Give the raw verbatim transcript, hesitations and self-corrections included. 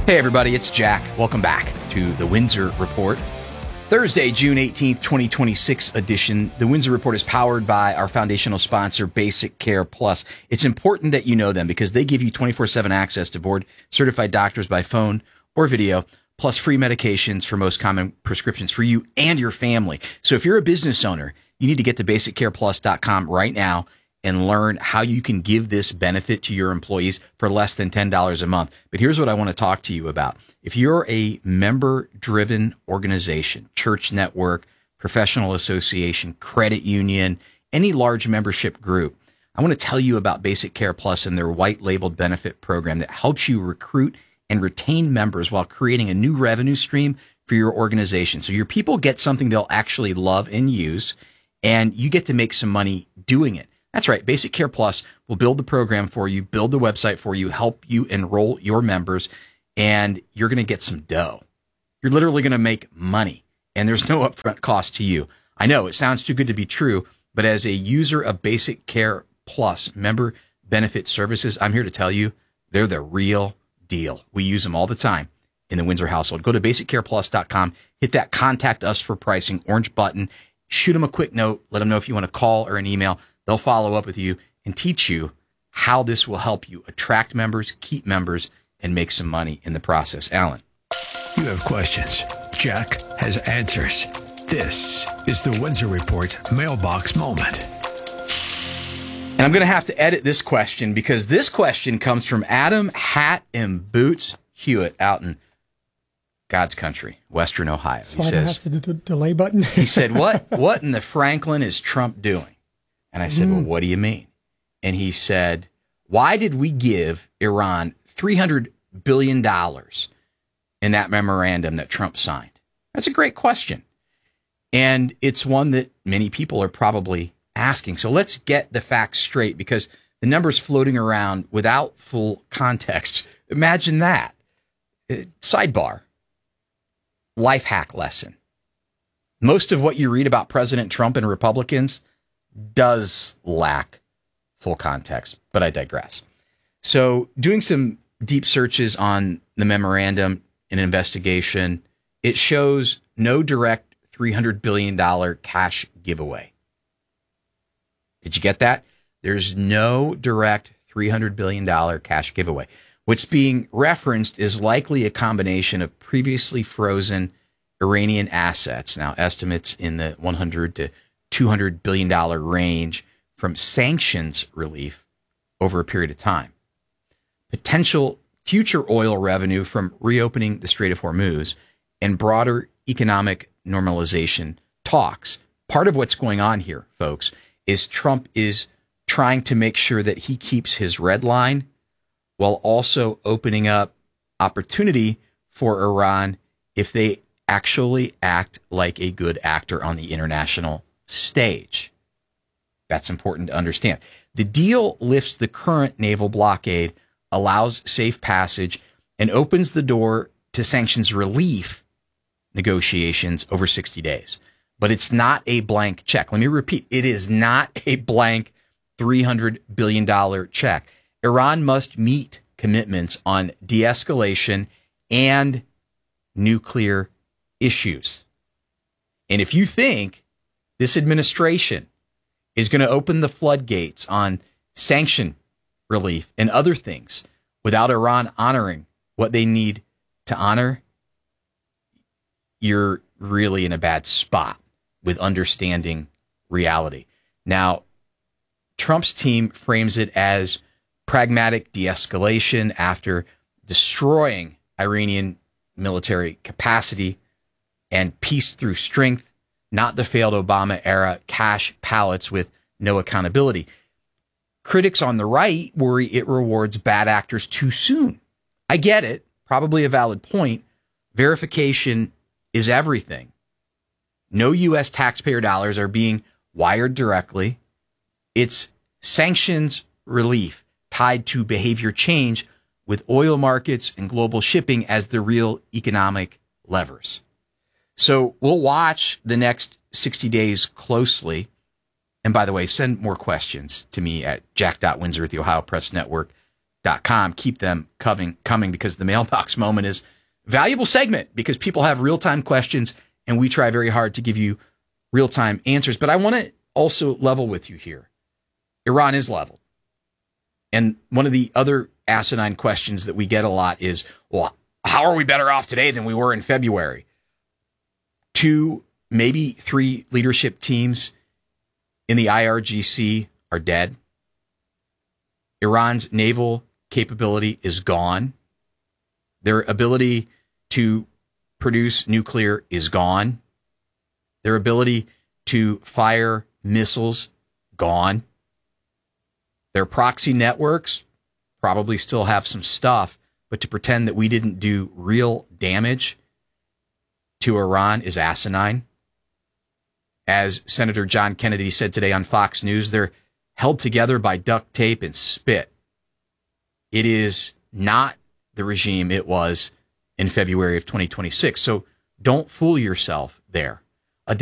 Hey everybody, it's Jack. Welcome back to the Windsor Report. Thursday, June eighteenth, twenty twenty-six edition. The Windsor Report is powered by our foundational sponsor, Basic Care Plus. It's important that you know them because they give you twenty-four seven access to board-certified doctors by phone or video, plus free medications for most common prescriptions for you and your family. So if you're a business owner, you need to get to basic care plus dot com right now and learn how you can give this benefit to your employees for less than ten dollars a month. But here's what I want to talk to you about. If you're a member-driven organization, church network, professional association, credit union, any large membership group, I want to tell you about Basic Care Plus and their white-labeled benefit program that helps you recruit and retain members while creating a new revenue stream for your organization. So your people get something they'll actually love and use, and you get to make some money doing it. That's right. Basic Care Plus will build the program for you, build the website for you, help you enroll your members, and you're going to get some dough. You're literally going to make money, and there's no upfront cost to you. I know it sounds too good to be true, but as a user of Basic Care Plus member benefit services, I'm here to tell you they're the real deal. We use them all the time in the Windsor household. Go to basic care plus dot com, hit that contact us for pricing orange button, shoot them a quick note, let them know if you want to call or an email. They'll follow up with you and teach you how this will help you attract members, keep members, and make some money in the process. Alan. You have questions. Jack has answers. This is the Windsor Report mailbox moment. And I'm going to have to edit this question because this question comes from Adam Hat and Boots Hewitt out in God's country, Western Ohio. So he I says, have to do the delay button. he said, what, what in the Franklin is Trump doing? And I said, mm. well, what do you mean? And he said, why did we give Iran three hundred billion dollars in that memorandum that Trump signed? That's a great question. And it's one that many people are probably asking. So let's get the facts straight because the numbers floating around without full context. Imagine that. Uh, sidebar. Life hack lesson. Most of what you read about President Trump and Republicans does lack full context, but I digress. So doing some deep searches on the memorandum and investigation, it shows no direct three hundred billion dollars cash giveaway. Did you get that? There's no direct three hundred billion dollars cash giveaway. What's being referenced is likely a combination of previously frozen Iranian assets, now estimates in the one hundred to two hundred billion dollars range from sanctions relief over a period of time. Potential future oil revenue from reopening the Strait of Hormuz and broader economic normalization talks. Part of what's going on here, folks, is Trump is trying to make sure that he keeps his red line while also opening up opportunity for Iran if they actually act like a good actor on the international stage. That's important to understand. The deal lifts the current naval blockade, allows safe passage, and opens the door to sanctions relief negotiations over sixty days. But it's not a blank check. Let me repeat, it is not a blank three hundred billion dollars check. Iran must meet commitments on de-escalation and nuclear issues. And if you think this administration is going to open the floodgates on sanction relief and other things without Iran honoring what they need to honor, you're really in a bad spot with understanding reality. Now, Trump's team frames it as pragmatic de-escalation after destroying Iranian military capacity and peace through strength, not the failed Obama-era cash palettes with no accountability. Critics on the right worry it rewards bad actors too soon. I get it, probably a valid point. Verification is everything. No U S taxpayer dollars are being wired directly. It's sanctions relief tied to behavior change with oil markets and global shipping as the real economic levers. So we'll watch the next sixty days closely. And by the way, send more questions to me at jack dot windsor at the ohio press network dot com. Keep them coming, coming because the mailbox moment is a valuable segment because people have real-time questions and we try very hard to give you real-time answers. But I want to also level with you here. Iran is leveled. And one of the other asinine questions that we get a lot is, well, how are we better off today than we were in February? Two, maybe three leadership teams in the I R G C are dead. Iran's naval capability is gone. Their ability to produce nuclear is gone. Their ability to fire missiles, gone. Their proxy networks probably still have some stuff, but to pretend that we didn't do real damage to Iran is asinine. As Senator John Kennedy said today on Fox News, they're held together by duct tape and spit. It is not the regime it was in February of twenty twenty-six. So don't fool yourself there.